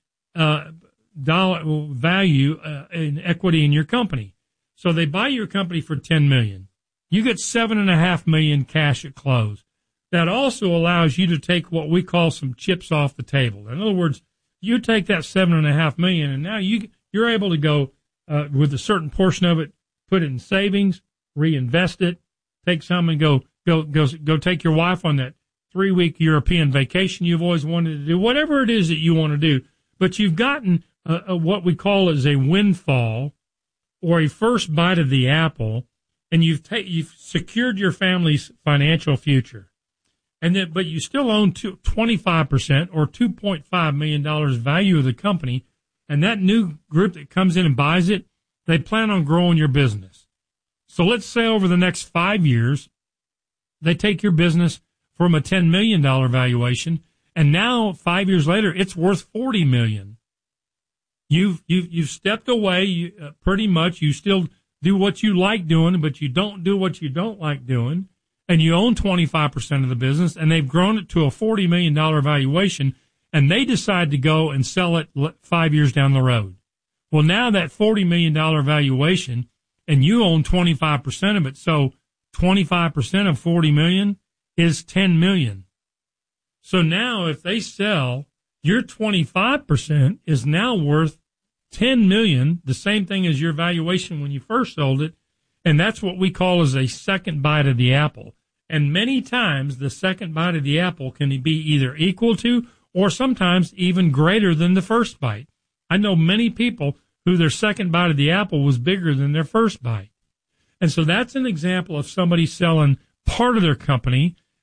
value in equity in your company. So they buy your company for $10 million. You get $7.5 million cash at close. That also allows you to take what we call some chips off the table. In other words, you take that $7.5 million, and now you're able to go with a certain portion of it, put it in savings, reinvest it, take some and go take your wife on that 3-week European vacation you've always wanted to do, whatever it is that you want to do. But you've gotten what we call as a windfall or a first bite of the apple, and you've secured your family's financial future. But you still own 25% or $2.5 million value of the company. And that new group that comes in and buys it, they plan on growing your business. So let's say over the next 5 years, they take your business from a $10 million valuation, and now 5 years later, it's worth $40 million. You've stepped away, pretty much. You still do what you like doing, but you don't do what you don't like doing. And you own 25% of the business, and they've grown it to a $40 million valuation, and they decide to go and sell it 5 years down the road. Well, now that $40 million valuation, and you own 25% of it, so 25% of $40 million is $10 million. So now if they sell, your 25% is now worth $10 million, the same thing as your valuation when you first sold it, and that's what we call as a second bite of the apple. And many times the second bite of the apple can be either equal to or sometimes even greater than the first bite. I know many people who their second bite of the apple was bigger than their first bite. And so that's an example of somebody selling part of their company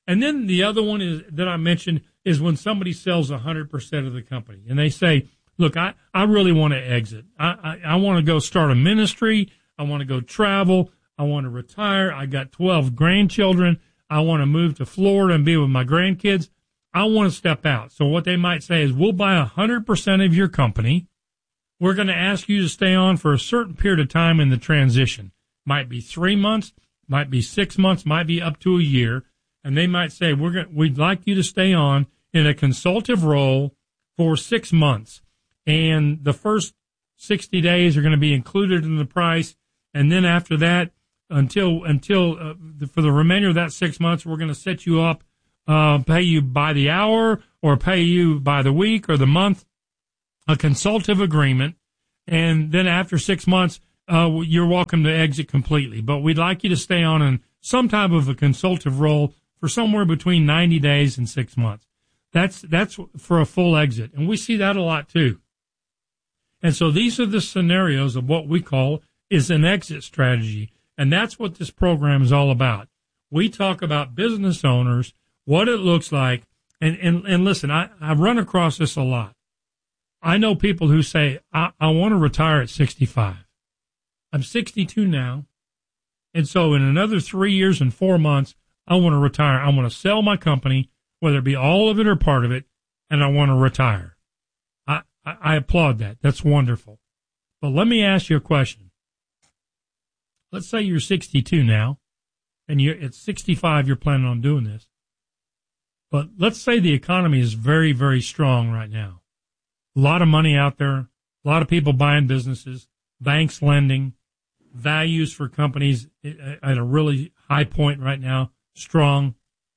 And then the other one is that I mentioned is when somebody sells 100% of the company and they say, look, I really want to exit. I want to go start a ministry. I want to go travel. I want to retire. I got 12 grandchildren. I want to move to Florida and be with my grandkids. I want to step out. So what they might say is, we'll buy 100% of your company. We're going to ask you to stay on for a certain period of time in the transition. Might be 3 months, might be 6 months, might be up to a year. And they might say, we'd like you to stay on in a consultative role for 6 months. And the first 60 days are going to be included in the price. And then after that, until for the remainder of that 6 months, we're going to set you up, pay you by the hour or pay you by the week or the month, a consultative agreement. And then after 6 months, you're welcome to exit completely. But we'd like you to stay on in some type of a consultative role for somewhere between 90 days and 6 months. That's for a full exit. And we see that a lot too. And so these are the scenarios of what we call is an exit strategy. And that's what this program is all about. We talk about business owners, what it looks like. And listen, I run across this a lot. I know people who say, I want to retire at 65. I'm 62 now. And so in another 3 years and 4 months, I want to retire. I want to sell my company, whether it be all of it or part of it, and I want to retire. I applaud that. That's wonderful. But let me ask you a question. Let's say you're 62 now, and at 65 you're planning on doing this. But let's say the economy is very, very strong right now. A lot of money out there, a lot of people buying businesses, banks lending, values for companies at a really high point right now, strong.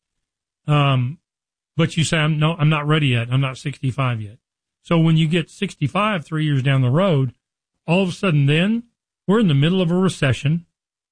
But you say, I'm not ready yet. I'm not 65 yet. So when you get 65, 3 years down the road, all of a sudden then we're in the middle of a recession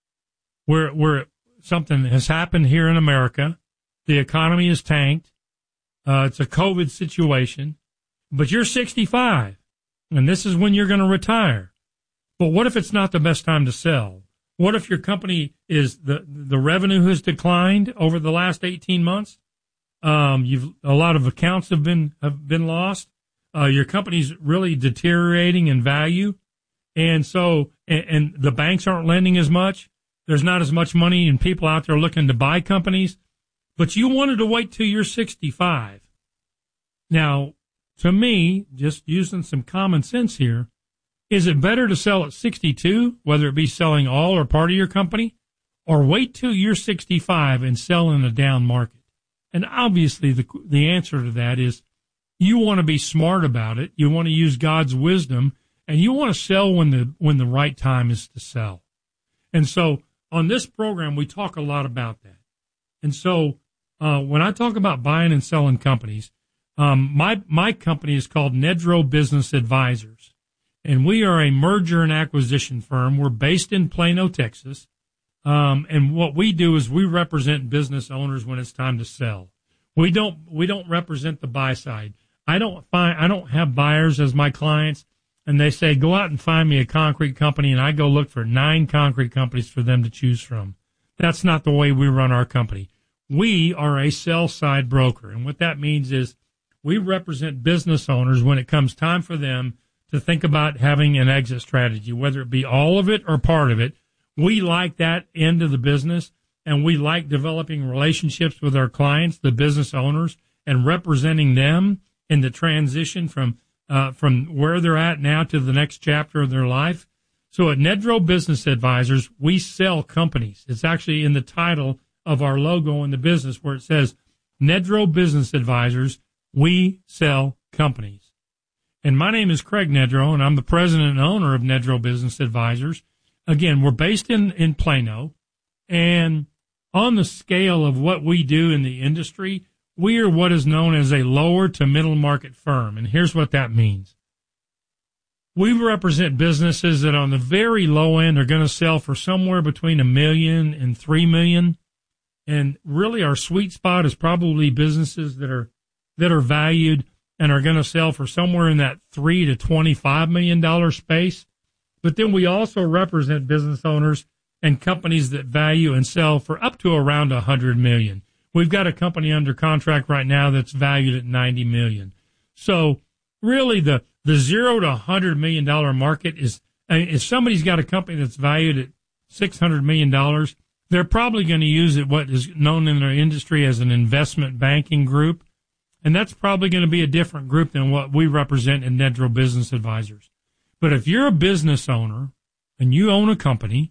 where something has happened here in America. The economy is tanked. It's a COVID situation, but you're 65 and this is when you're going to retire. But what if it's not the best time to sell? What if your company is the revenue has declined over the last 18 months? A lot of accounts have been lost. Your company's really deteriorating in value. And so, and the banks aren't lending as much. There's not as much money and people out there looking to buy companies, but you wanted to wait till you're 65. Now, to me, just using some common sense here, is it better to sell at 62, whether it be selling all or part of your company, or wait till you're 65 and sell in a down market? And obviously the answer to that is you want to be smart about it. You want to use God's wisdom, and you want to sell when the right time is to sell. And so on this program, we talk a lot about that. And so when I talk about buying and selling companies, my company is called Nedro Business Advisors, and we are a merger and acquisition firm. We're based in Plano, Texas. And what we do is we represent business owners when it's time to sell. We don't represent the buy side. I don't have buyers as my clients, and they say, go out and find me a concrete company, and I go look for 9 concrete companies for them to choose from. That's not the way we run our company. We are a sell side broker, and what that means is we represent business owners when it comes time for them to think about having an exit strategy, whether it be all of it or part of it. We like that end of the business, and we like developing relationships with our clients, the business owners, and representing them in the transition from where they're at now to the next chapter of their life. So at Nedro Business Advisors, we sell companies. It's actually in the title of our logo in the business where it says Nedro Business Advisors, we sell companies. And my name is Craig Nedro, and I'm the president and owner of Nedro Business Advisors. Again, we're based in Plano, and on the scale of what we do in the industry, we are what is known as a lower to middle market firm. And here's what that means. We represent businesses that on the very low end are going to sell for somewhere between $1 million and $3 million. And really our sweet spot is probably businesses that are valued and are going to sell for somewhere in that $3 to $25 million space. But then we also represent business owners and companies that value and sell for up to around $100 million. We've got a company under contract right now that's valued at $90 million. So really the $0 to $100 million market is, if somebody's got a company that's valued at $600 million, they're probably going to use it, what is known in their industry as an investment banking group. And that's probably going to be a different group than what we represent in Nedro Business Advisors. But if you're a business owner and you own a company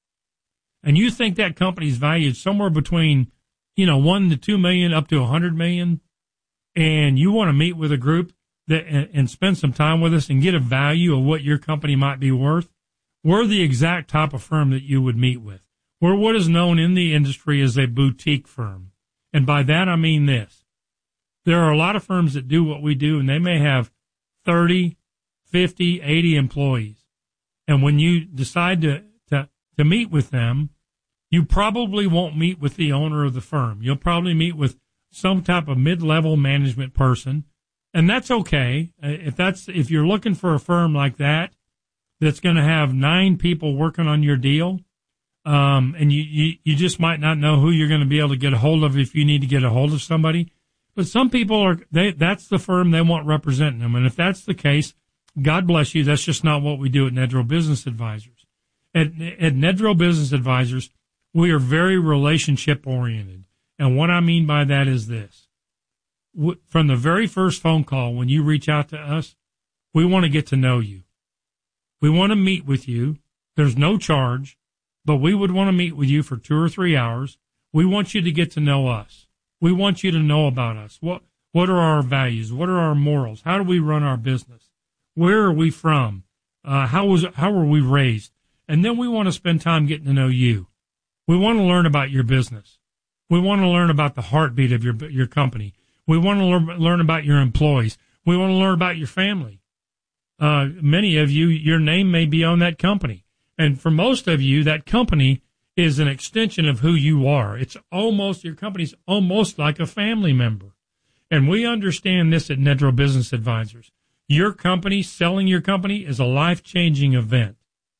and you think that company's valued somewhere between, $1 to $2 million up to $100 million, and you want to meet with a group and spend some time with us and get a value of what your company might be worth, we're the exact type of firm that you would meet with. We're what is known in the industry as a boutique firm. And by that, I mean this. There are a lot of firms that do what we do, and they may have 30, 50, 80 employees. And when you decide to meet with them, you probably won't meet with the owner of the firm. You'll probably meet with some type of mid-level management person, and that's okay. If you're looking for a firm like that that's going to have 9 people working on your deal, and you just might not know who you're going to be able to get a hold of if you need to get a hold of somebody. But some people that's the firm they want representing them. And if that's the case, God bless you. That's just not what we do at Nedro Business Advisors. At Nedro Business Advisors, we are very relationship oriented. And what I mean by that is this. From the very first phone call, when you reach out to us, we want to get to know you. We want to meet with you. There's no charge, but we would want to meet with you for 2 or 3 hours. We want you to get to know us. We want you to know about us. What are our values? What are our morals? How do we run our business? Where are we from? How were we raised? And then we want to spend time getting to know you. We want to learn about your business. We want to learn about the heartbeat of your company. We want to learn about your employees. We want to learn about your family. Many of you, your name may be on that company. And for most of you, that company is an extension of who you are. Your company's almost like a family member. And we understand this at Nedro Business Advisors. Your company, selling your company, is a life-changing event.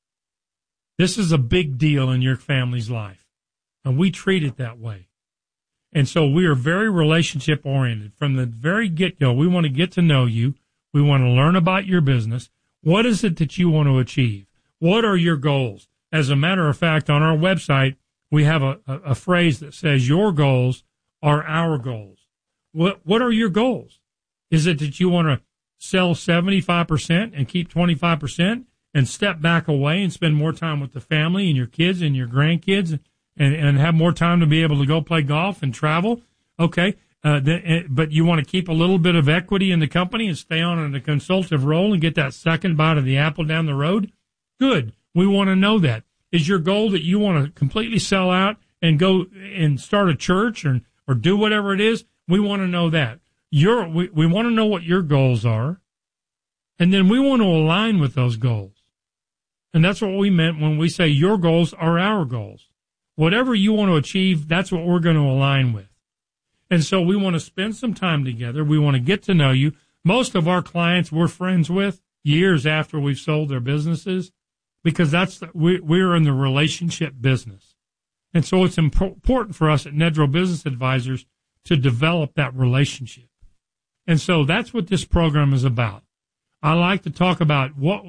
This is a big deal in your family's life, and we treat it that way. And so we are very relationship-oriented. From the very get-go, we want to get to know you. We want to learn about your business. What is it that you want to achieve? What are your goals? As a matter of fact, on our website, we have a phrase that says, your goals are our goals. What are your goals? Is it that you want to sell 75% and keep 25%? And step back away and spend more time with the family and your kids and your grandkids and have more time to be able to go play golf and travel? Okay. But you want to keep a little bit of equity in the company and stay on in a consultative role and get that second bite of the apple down the road? Good. We want to know that. Is your goal that you want to completely sell out and go and start a church or do whatever it is? We want to know that. We want to know what your goals are, and then we want to align with those goals. And that's what we meant when we say your goals are our goals. Whatever you want to achieve, that's what we're going to align with. And so we want to spend some time together. We want to get to know you. Most of our clients we're friends with years after we've sold their businesses because we're in the relationship business. And so it's important for us at Nedro Business Advisors to develop that relationship. And so that's what this program is about. I like to talk about what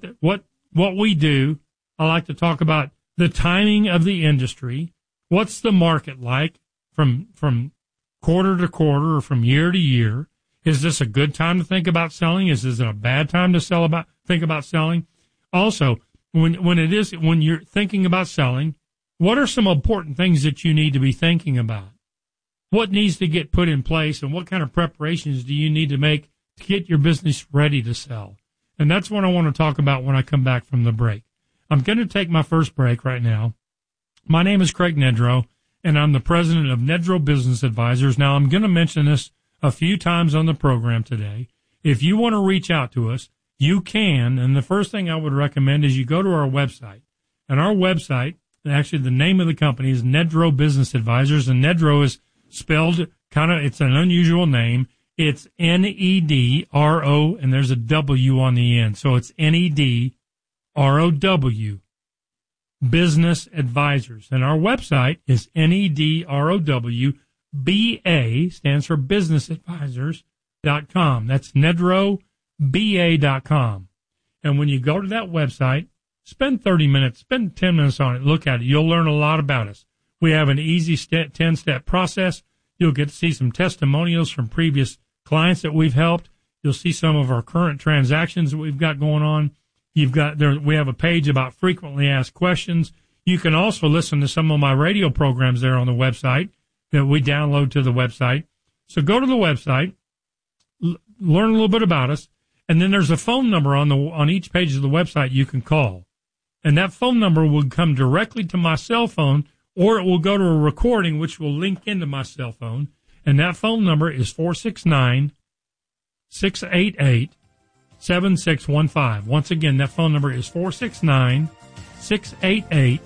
we do. I like to talk about the timing of the industry. What's the market like from quarter to quarter or from year to year? Is this a good time to think about selling? Is this a bad time to think about selling? Also, when you're thinking about selling, what are some important things that you need to be thinking about? What needs to get put in place, and what kind of preparations do you need to make to get your business ready to sell? And that's what I want to talk about when I come back from the break. I'm going to take my first break right now. My name is Craig Nedro, and I'm the president of Nedro Business Advisors. Now, I'm going to mention this a few times on the program today. If you want to reach out to us, you can. And the first thing I would recommend is you go to our website. And our website, actually the name of the company is Nedro Business Advisors, and Nedro is spelled it's an unusual name. It's N-E-D-R-O, and there's a W on the end. So it's N-E-D-R-O-W, Business Advisors. And our website is Nedrow BA stands for businessadvisors.com. That's nedrowba.com. And when you go to that website, spend 30 minutes, spend 10 minutes on it, look at it. You'll learn a lot about us. We have an easy 10-step process. You'll get to see some testimonials from previous clients that we've helped. You'll see some of our current transactions that we've got going on. We have a page about frequently asked questions. You can also listen to some of my radio programs there on the website that we download to the website. So go to the website, learn a little bit about us, and then there's a phone number on each page of the website you can call. And that phone number will come directly to my cell phone, or it will go to a recording which will link into my cell phone. And that phone number is 469-688-7615. Once again, that phone number is 469-688-7615.